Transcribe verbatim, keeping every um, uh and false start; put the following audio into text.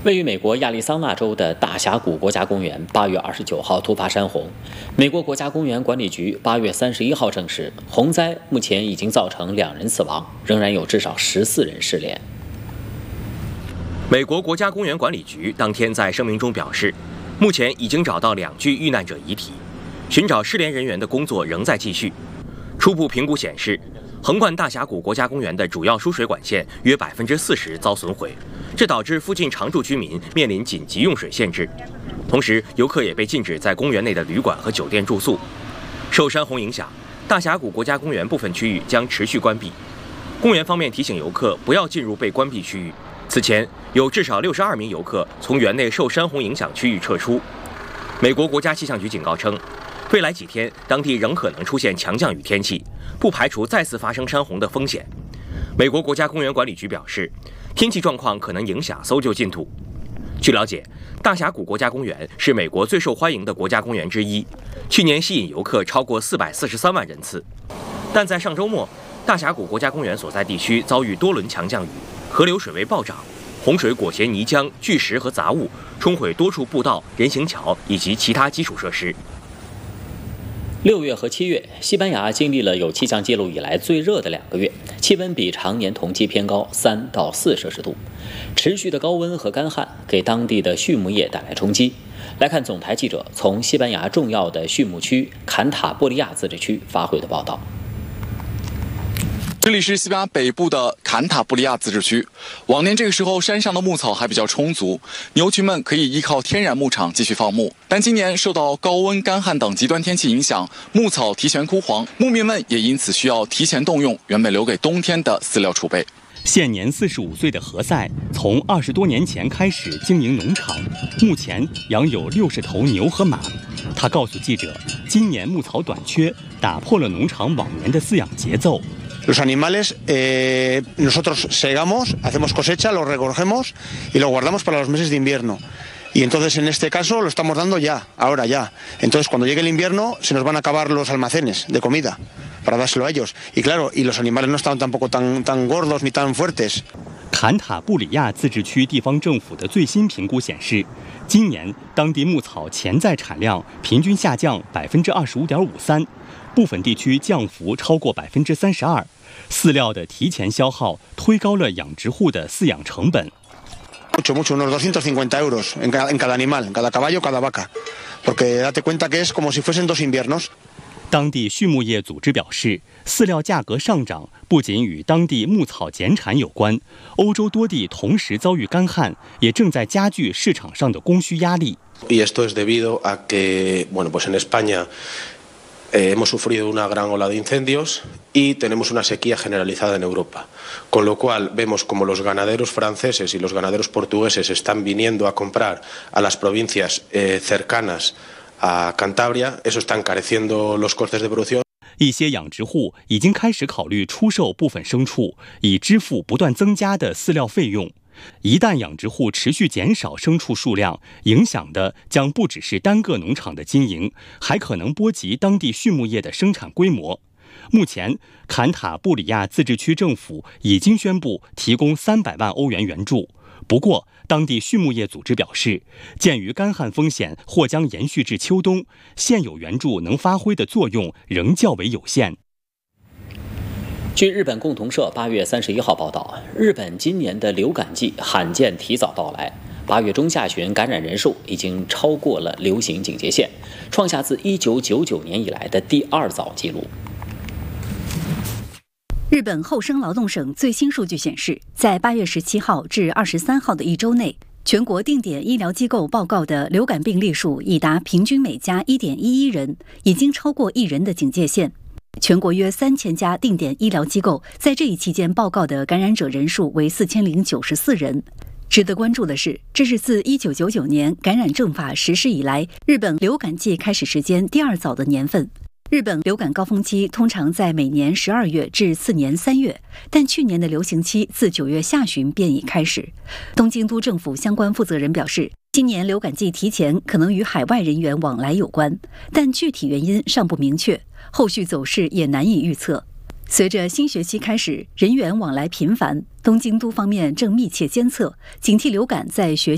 位于美国亚利桑那州的大峡谷国家公园八月二十九号突发山洪。美国国家公园管理局八月三十一号证实，洪灾目前已经造成两人死亡，仍然有至少十四人失联。 美国国家公园管理局当天在声明中表示，目前已经找到两具遇难者遗体，寻找失联人员的工作仍在继续。初步评估显示，横贯大峡谷国家公园的主要输水管线约百分之四十遭损毁，这导致附近常住居民面临紧急用水限制。同时，游客也被禁止在公园内的旅馆和酒店住宿。受山洪影响，大峡谷国家公园部分区域将持续关闭。公园方面提醒游客不要进入被关闭区域。此前，有至少六十二名游客从园内受山洪影响区域撤出。美国国家气象局警告称，未来几天当地仍可能出现强降雨天气，不排除再次发生山洪的风险。美国国家公园管理局表示，天气状况可能影响搜救进度。据了解，大峡谷国家公园是美国最受欢迎的国家公园之一，去年吸引游客超过四百四十三万人次。但在上周末，大峡谷国家公园所在地区遭遇多轮强降雨，河流水位暴涨，洪水裹挟泥浆、巨石和杂物，冲毁多处步道、人行桥以及其他基础设施。 六月和七月，西班牙经历了有气象记录以来最热的两个月，气温比常年同期偏高三到四摄氏度。持续的高温和干旱给当地的畜牧业带来冲击。来看总台记者从西班牙重要的畜牧区坎塔布利亚自治区发回的报道。 这里是西班牙北部的坎塔布利亚自治区。往年这个时候，山上的牧草还比较充足，牛群们可以依靠天然牧场继续放牧。但今年受到高温、干旱等极端天气影响，牧草提前枯黄，牧民们也因此需要提前动用原本留给冬天的饲料储备。 现年四十五岁的何塞，从二十多年前开始经营农场，目前养有六十头牛和马。他告诉记者，今年牧草短缺，打破了农场往年的饲养节奏。 Los animales, eh, nosotros segamos, hacemos cosecha, los recogemos y los guardamos para los meses de invierno. Y entonces en este caso lo estamos dando ya, ahora ya. Entonces cuando llegue el invierno se nos van a acabar los almacenes de comida para dárselo a ellos. Y claro, y los animales no están tampoco tan, tan gordos ni tan fuertes. 坎塔布里亚自治区地方政府的最新评估显示，今年当地牧草潜在产量平均下降百分之二十五点五三，部分地区降幅超过百分之三十二。饲料的提前消耗推高了养殖户的饲养成本。 Mucho, mucho, unos doscientos cincuenta euros en cada, en cada animal, en cada caballo, cada vaca. Porque date cuenta que es como si fuesen dos inviernos. 当地畜牧业组织表示，饲料价格上涨不仅与当地牧草减产有关，欧洲多地同时遭遇干旱，也正在加剧市场上的供需压力。 Y esto es debido a que, bueno, pues en España eh, hemos sufrido una gran ola de incendios y tenemos una sequía generalizada en Europa, con lo cual vemos como los ganaderos franceses y los ganaderos portugueses están viniendo a comprar a las provincias eh, cercanas a Cantabria, eso está encareciendo los costes de producción。 一些养殖户已经开始考虑出售部分牲畜，以支付不断增加的饲料费用。一旦养殖户持续减少牲畜数量，影响的将不只是单个农场的经营，还可能波及当地畜牧业的生产规模。目前，坎塔布里亚自治区政府已经宣布提供三百万欧元援助。不过，当地畜牧业组织表示，鉴于干旱风险或将延续至秋冬，现有援助能发挥的作用仍较为有限。 据日本共同社八月三十一号报道，日本今年的流感季罕见提早到来，八月中下旬感染人数已经超过了流行警戒线，创下自一九九九年以来的第二早纪录。 日本厚生劳动省最新数据显示，在八月十七号至二十三号的一周内，全国定点医疗机构报告的流感病例数已达平均每家 一点一一 人，已经超过一人的警戒线。全国约三千家定点医疗机构在这一期间报告的感染者人数为四千零九十四人。值得关注的是，这是自一九九九年感染政法实施以来，日本流感季开始时间第二早的年份。日本流感高峰期通常在每年十二月至次年三月，但去年的流行期自九月下旬便已开始。东京都政府相关负责人表示，今年流感季提前可能与海外人员往来有关，但具体原因尚不明确，后续走势也难以预测。随着新学期开始，人员往来频繁，东京都方面正密切监测，警惕流感在学